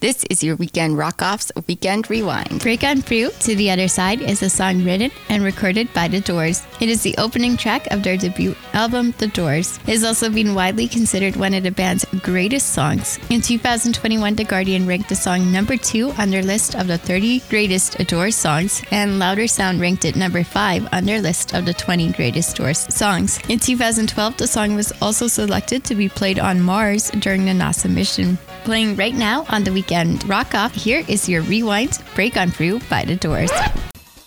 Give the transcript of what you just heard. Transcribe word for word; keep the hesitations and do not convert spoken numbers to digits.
This is your Weekend Rock-Off's Weekend Rewind. Break On Through to the Other Side is a song written and recorded by The Doors. It is the opening track of their debut album, The Doors. It has also been widely considered one of the band's greatest songs. In two thousand twenty-one, The Guardian ranked the song number two on their list of the thirty greatest Doors songs, and Louder Sound ranked it number five on their list of the twenty greatest Doors songs. In two thousand twelve, the song was also selected to be played on Mars during the NASA mission. Playing right now on the Weekend Rock Off, here is your Rewind Break On Through by The Doors.